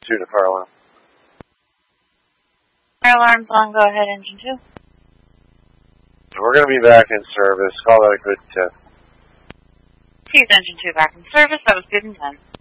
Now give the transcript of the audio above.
2 to fire alarm. Fire alarm's on, go ahead, engine 2. We're going to be back in service. Call that a good tip. Please, engine 2 back in service. That was good and done.